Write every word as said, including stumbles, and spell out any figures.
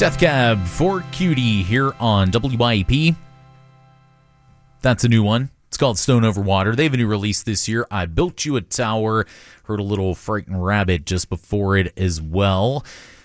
Death Cab for Cutie here on W Y E P. That's a new one. It's called Stone Over Water. They have a new release this year. I Built You a Tower. Heard a little Frightened Rabbit just before it as well.